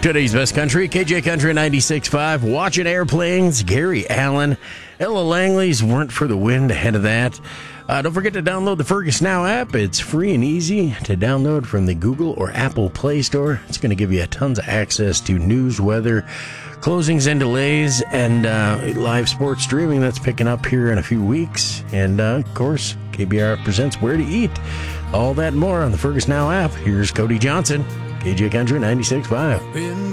Today's Best Country, KJ Country 96.5. Watching airplanes, Gary Allan. Ella Langley's Weren't for the Wind ahead of that. Don't forget to download the Fergus Now app. It's free and easy to download from the Google or Apple Play Store. It's going to give you tons of access to news, weather, closings and delays, and live sports streaming that's picking up here in a few weeks. And, of course, KBR presents Where to Eat. All that and more on the Fergus Now app. Here's Cody Johnson, KJ Country 96.5.